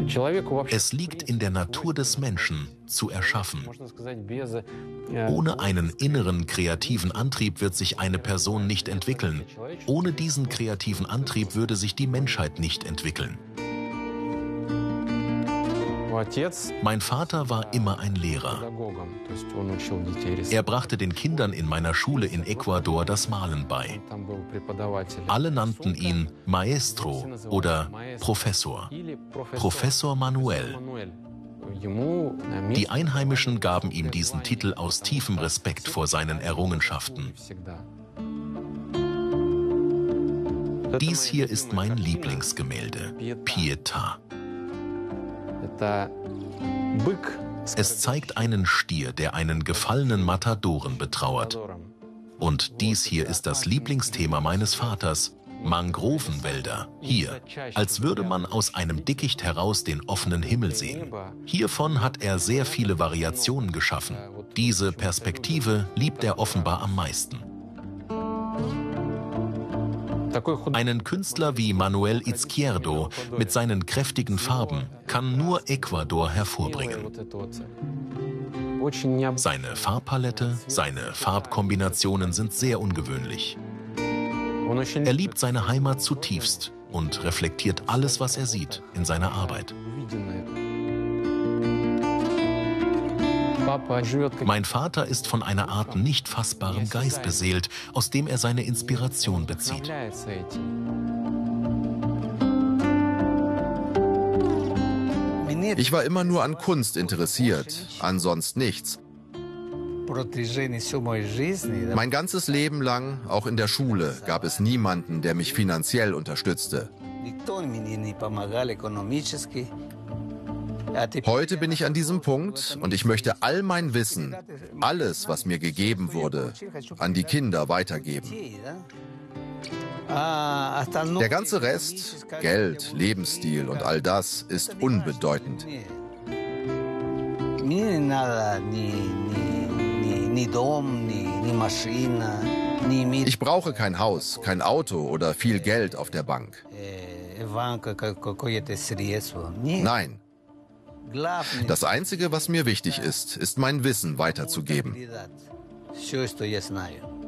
Es liegt in der Natur des Menschen, zu erschaffen. Ohne einen inneren kreativen Antrieb wird sich eine Person nicht entwickeln. Ohne diesen kreativen Antrieb würde sich die Menschheit nicht entwickeln. Mein Vater war immer ein Lehrer. Er brachte den Kindern in meiner Schule in Ecuador das Malen bei. Alle nannten ihn Maestro oder Professor. Professor Manuel. Die Einheimischen gaben ihm diesen Titel aus tiefem Respekt vor seinen Errungenschaften. Dies hier ist mein Lieblingsgemälde, Pietà. Es zeigt einen Stier, der einen gefallenen Matadoren betrauert. Und dies hier ist das Lieblingsthema meines Vaters, Mangrovenwälder. Hier, als würde man aus einem Dickicht heraus den offenen Himmel sehen. Hiervon hat er sehr viele Variationen geschaffen. Diese Perspektive liebt er offenbar am meisten. Einen Künstler wie Manuel Izquierdo mit seinen kräftigen Farben kann nur Ecuador hervorbringen. Seine Farbpalette, seine Farbkombinationen sind sehr ungewöhnlich. Er liebt seine Heimat zutiefst und reflektiert alles, was er sieht, in seiner Arbeit. Mein Vater ist von einer Art nicht fassbarem Geist beseelt, aus dem er seine Inspiration bezieht. Ich war immer nur an Kunst interessiert, ansonsten nichts. Mein ganzes Leben lang, auch in der Schule, gab es niemanden, der mich finanziell unterstützte. Heute bin ich an diesem Punkt und ich möchte all mein Wissen, alles, was mir gegeben wurde, an die Kinder weitergeben. Der ganze Rest, Geld, Lebensstil und all das, ist unbedeutend. Ich brauche kein Haus, kein Auto oder viel Geld auf der Bank. Nein. Das Einzige, was mir wichtig ist, ist mein Wissen weiterzugeben.